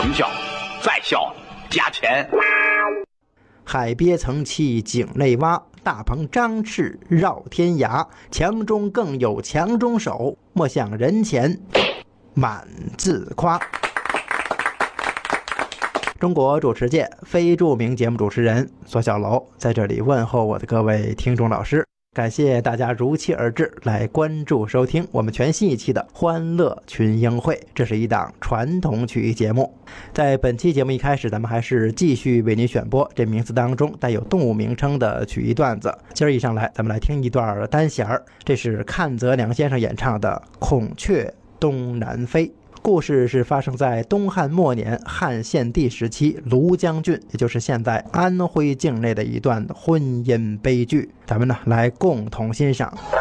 能笑，再笑加钱。 海鳖曾栖井内蛙，大鹏张翅绕天涯。强中更有强中手，莫向人前满自夸。中国主持界非著名节目主持人索小楼在这里问候我的各位听众老师，感谢大家如期而至来关注收听我们全新一期的欢乐群英会。这是一档传统曲艺节目。在本期节目一开始，咱们还是继续为您选播这名字当中带有动物名称的曲艺段子。今儿一上来咱们来听一段单弦儿，这是阚泽良先生演唱的《孔雀东南飞》。故事是发生在东汉末年汉献帝时期庐江郡，也就是现在安徽境内的一段婚姻悲剧。咱们呢来共同欣赏。